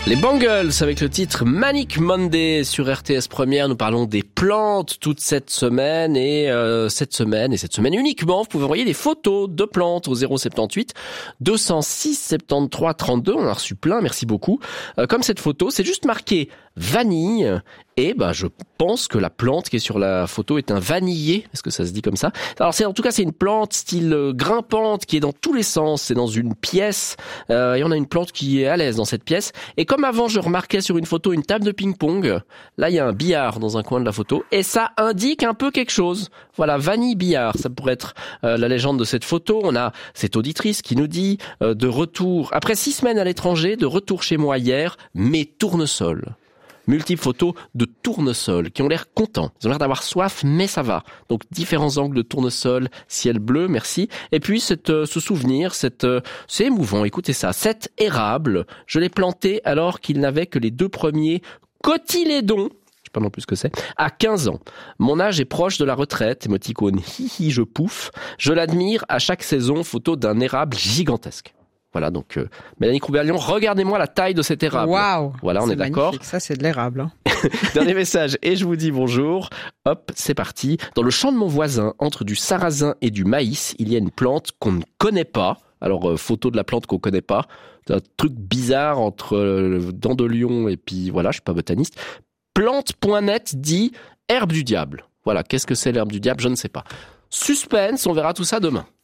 Les Bangles avec le titre Manic Monday sur RTS Première. Nous parlons des plantes toute cette semaine et cette semaine uniquement, vous pouvez envoyer des photos de plantes au 078 206 73 32. On en a reçu plein, merci beaucoup. Comme cette photo, c'est juste marqué vanille et je pense que la plante qui est sur la photo est un vanillé. Est-ce que ça se dit comme ça? Alors c'est une plante style grimpante qui est dans tous les sens. C'est dans une pièce et on a une plante qui est à l'aise dans cette pièce. Et comme avant, je remarquais sur une photo une table de ping-pong. Là, il y a un billard dans un coin de la photo et ça indique un peu quelque chose. Voilà, vanille billard, ça pourrait être la légende de cette photo. On a cette auditrice qui nous dit de retour après 6 semaines à l'étranger, de retour chez moi hier, mes tournesols. Multiples photos de tournesols qui ont l'air contents. Ils ont l'air d'avoir soif, mais ça va. Donc, différents angles de tournesol, ciel bleu, merci. Et puis, ce souvenir, c'est émouvant. Écoutez ça. Cet érable, je l'ai planté alors qu'il n'avait que les 2 premiers cotylédons. Je sais pas non plus ce que c'est. À 15 ans. Mon âge est proche de la retraite. Émoticône, hihi, je pouffe. Je l'admire à chaque saison. Photo d'un érable gigantesque. Voilà, donc Mélanie Crouberlion, regardez-moi la taille de cet érable. Waouh. Voilà, on est d'accord. Ça, c'est de l'érable. Hein. Dernier message, et je vous dis bonjour. Hop, c'est parti. Dans le champ de mon voisin, entre du sarrasin et du maïs, il y a une plante qu'on ne connaît pas. Alors, photo de la plante qu'on connaît pas. C'est un truc bizarre entre dandelion et puis, voilà, je suis pas botaniste. Plante.net dit herbe du diable. Voilà, qu'est-ce que c'est l'herbe du diable? Je ne sais pas. Suspense, on verra tout ça demain.